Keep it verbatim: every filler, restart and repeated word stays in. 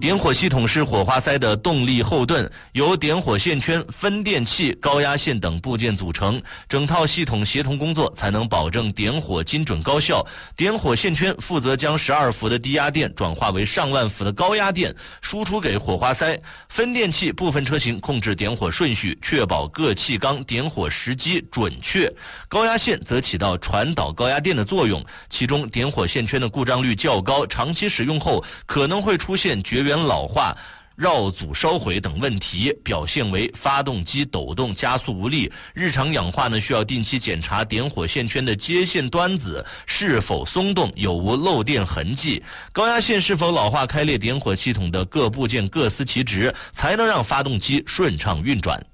点火系统是火花塞的动力后盾，由点火线圈、分电器、高压线等部件组成，整套系统协同工作才能保证点火精准高效。点火线圈负责将十二伏的低压电转化为上万伏的高压电，输出给火花塞。分电器部分车型控制点火顺序，确保各气缸点火时机准确。高压线则起到传导高压电的作用，其中点火线圈的故障率较高，长期使用后可能会出现绝缘老化、绕组烧毁等问题，表现为发动机抖动加速无力。日常氧化呢，需要定期检查点火线圈的接线端子是否松动，有无漏电痕迹。高压线是否老化开裂，点火系统的各部件各司其职，才能让发动机顺畅运转。